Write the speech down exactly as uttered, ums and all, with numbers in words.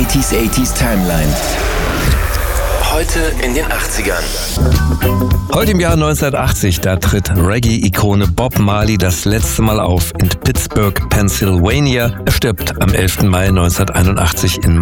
neunziger achtzig Timeline. Heute in den achtzigern. Heute im Jahr neunzehnhundertachtzig, da tritt Reggae-Ikone Bob Marley das letzte Mal auf in Pittsburgh, Pennsylvania. Er stirbt am elften Mai neunzehnhunderteinundachtzig in